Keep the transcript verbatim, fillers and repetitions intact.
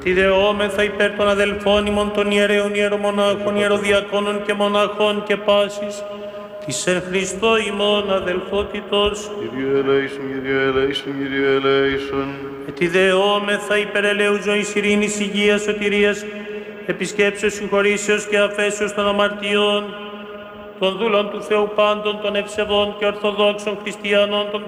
Ετιδεόμεθα υπέρ των αδελφών ημών των ιερέων ιερομονάχων, ιεροδιακόνων και μοναχών και πάσης, της εν Χριστώ ημών αδελφότητος. Kyrie eleison, Kyrie eleison, Kyrie eleison. Ετιδεόμεθα υπέρ ελέου ζωής, ειρήνης, υγείας, σωτηρίας, επισκέψεως, συγχωρήσεως και αφέσεως των αμαρτιών, των δούλων του Θεού πάντων, των ευσεβών και ορθοδόξων χριστιανών, των